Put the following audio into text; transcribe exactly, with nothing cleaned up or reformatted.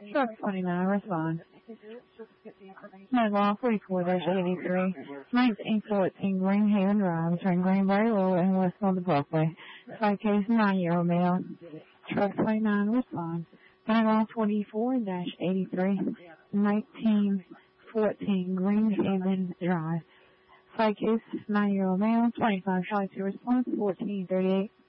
Truck twenty-nine, respond. Medlaw forty-four eighty-three, nineteen fourteen Greenhaven Drive, between Greenberry Road and Westfield Parkway. Site case nine-year-old male. Truck twenty-nine, respond. Medlaw forty-four eighty-three, nineteen fourteen Greenhaven Drive. Site case nine-year-old male, twenty-five Charlie two, response fourteen thirty-eight.